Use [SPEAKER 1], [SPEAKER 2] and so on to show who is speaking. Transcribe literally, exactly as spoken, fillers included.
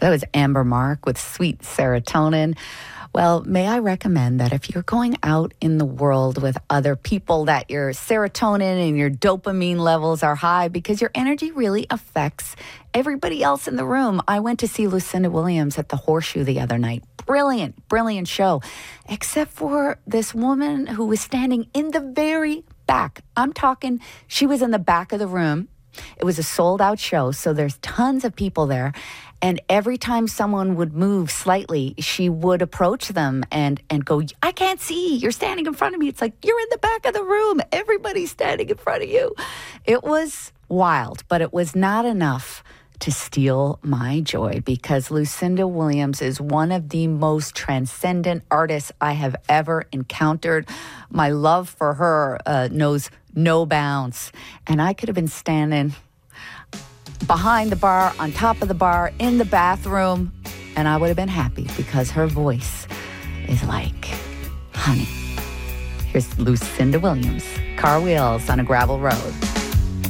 [SPEAKER 1] That was Amber Mark with Sweet Serotonin. Well, may I recommend that if you're going out in the world with other people, that your serotonin and your dopamine levels are high, because your energy really affects everybody else in the room. I went to see Lucinda Williams at the Horseshoe the other night. Brilliant, brilliant show, except for this woman who was standing in the very back. I'm talking, she was in the back of the room. It was a sold-out show, so there's tons of people there. And every time someone would move slightly, she would approach them and, and go, I can't see. You're standing in front of me. It's like, you're in the back of the room. Everybody's standing in front of you. It was wild, but it was not enough to steal my joy, because Lucinda Williams is one of the most transcendent artists I have ever encountered. My love for her uh, knows no bounds. And I could have been standing behind the bar, on top of the bar, in the bathroom, and I would have been happy, because her voice is like honey. Here's Lucinda Williams, Car Wheels on a Gravel Road.